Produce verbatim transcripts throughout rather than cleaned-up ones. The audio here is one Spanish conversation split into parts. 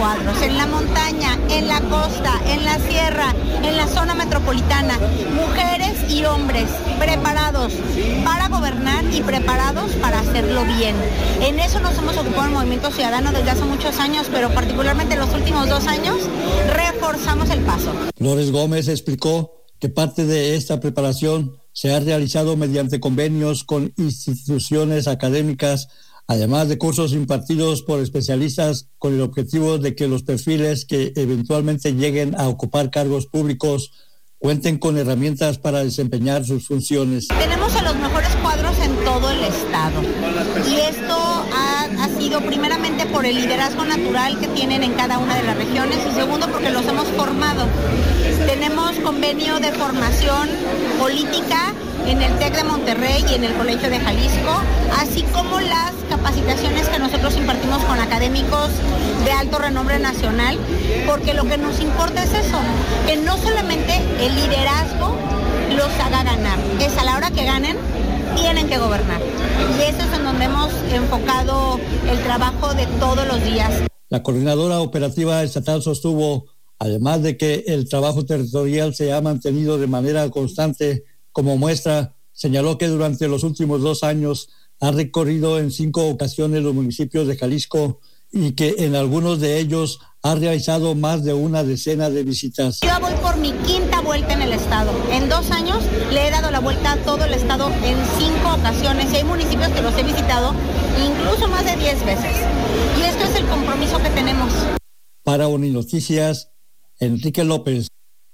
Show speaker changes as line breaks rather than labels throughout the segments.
cuadros, en la montaña, en la costa, en la sierra, en la zona metropolitana, mujeres y hombres preparados para gobernar y preparados para hacerlo bien. En eso nos hemos ocupado en Movimiento Ciudadano desde hace muchos años, pero particularmente en los últimos dos años reforzamos el paso.
Flores Gómez explicó que parte de esta preparación se ha realizado mediante convenios con instituciones académicas, además de cursos impartidos por especialistas con el objetivo de que los perfiles que eventualmente lleguen a ocupar cargos públicos cuenten con herramientas para desempeñar sus funciones.
Tenemos a los mejores cuadros en todo el estado y esto ha, ha sido primeramente por el liderazgo natural que tienen en cada una de las regiones y segundo porque los hemos formado. Tenemos convenio de formación política en el TEC de Monterrey y en el Colegio de Jalisco, así como las capacitaciones que nosotros impartimos con académicos de alto renombre nacional, porque lo que nos importa es eso, que no solamente el liderazgo los haga ganar, es a la hora que ganen, tienen que gobernar. Y eso es en donde hemos enfocado el trabajo de todos los días.
La coordinadora operativa estatal sostuvo, además de que el trabajo territorial se ha mantenido de manera constante, como muestra, señaló que durante los últimos dos años ha recorrido en cinco ocasiones los municipios de Jalisco y que en algunos de ellos ha realizado más de una decena de visitas.
Yo voy por mi quinta vuelta en el estado. En dos años le he dado la vuelta a todo el estado en cinco ocasiones y hay municipios que los he visitado incluso más de diez veces. Y esto es el compromiso que tenemos.
Para Uninoticias, Enrique López.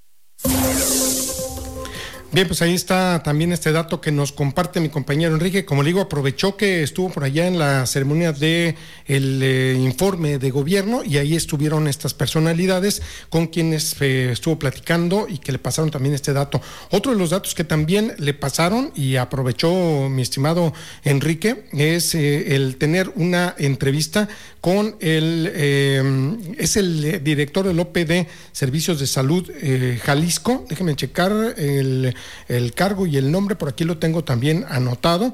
Bien, pues ahí está también este dato que nos comparte mi compañero Enrique. Como le digo, aprovechó que estuvo por allá en la ceremonia de el eh, informe de gobierno y ahí estuvieron estas personalidades con quienes eh, estuvo platicando y que le pasaron también este dato. Otro de los datos que también le pasaron y aprovechó mi estimado Enrique es eh, el tener una entrevista con el, eh, es el director del O P D Servicios de Salud eh, Jalisco. Déjenme checar el el cargo y el nombre, por aquí lo tengo también anotado,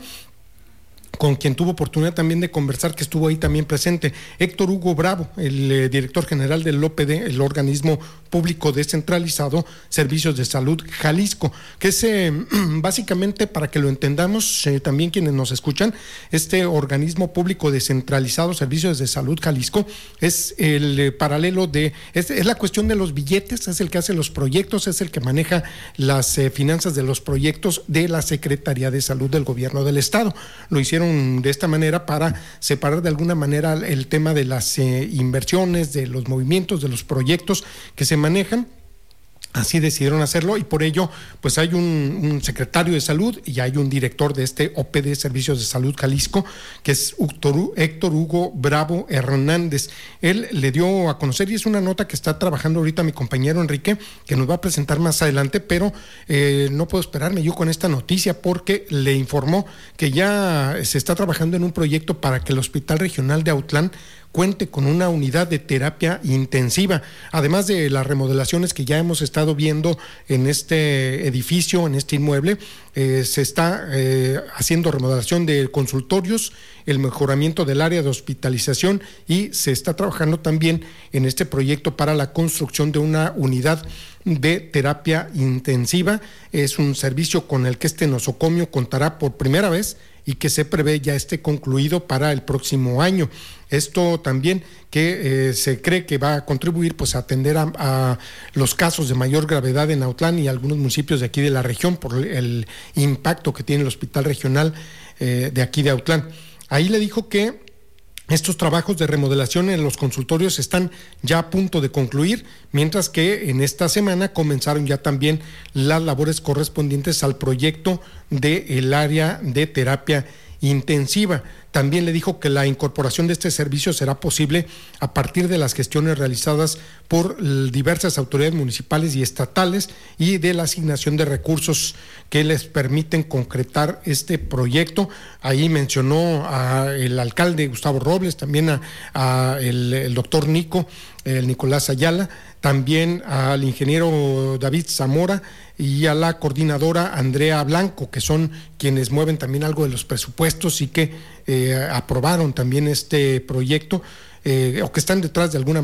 con quien tuvo oportunidad también de conversar, que estuvo ahí también presente, Héctor Hugo Bravo, el eh, director general del O P D, el organismo público descentralizado Servicios de Salud Jalisco, que es eh, básicamente, para que lo entendamos eh, también quienes nos escuchan, este organismo público descentralizado Servicios de Salud Jalisco es el eh, paralelo de, es, es la cuestión de los billetes, es el que hace los proyectos, es el que maneja las eh, finanzas de los proyectos de la Secretaría de Salud del Gobierno del Estado. Lo hicieron de esta manera para separar de alguna manera el tema de las eh, inversiones, de los movimientos, de los proyectos que se manejan. Así decidieron hacerlo y por ello pues hay un, un secretario de salud y hay un director de este O P D Servicios de Salud Jalisco, que es Héctor Hugo Bravo Hernández. Él le dio a conocer y es una nota que está trabajando ahorita mi compañero Enrique, que nos va a presentar más adelante, pero eh, no puedo esperarme yo con esta noticia porque le informó que ya se está trabajando en un proyecto para que el Hospital Regional de Autlán cuente con una unidad de terapia intensiva, además de las remodelaciones que ya hemos estado viendo en este edificio, en este inmueble. Eh, se está eh, haciendo remodelación de consultorios, el mejoramiento del área de hospitalización y se está trabajando también en este proyecto para la construcción de una unidad de terapia intensiva. Es un servicio con el que este nosocomio contará por primera vez y que se prevé ya esté concluido para el próximo año. Esto también que eh, se cree que va a contribuir pues a atender a, a los casos de mayor gravedad en Autlán y algunos municipios de aquí de la región por el impacto que tiene el hospital regional eh, de aquí de Autlán. Ahí le dijo que estos trabajos de remodelación en los consultorios están ya a punto de concluir, mientras que en esta semana comenzaron ya también las labores correspondientes al proyecto del área de terapia intensiva. También le dijo que la incorporación de este servicio será posible a partir de las gestiones realizadas por diversas autoridades municipales y estatales y de la asignación de recursos que les permiten concretar este proyecto. Ahí mencionó al alcalde Gustavo Robles, también a, a el, el doctor Nico, el Nicolás Ayala, también al ingeniero David Zamora y a la coordinadora Andrea Blanco, que son quienes mueven también algo de los presupuestos y que eh, aprobaron también este proyecto, eh, o que están detrás de alguna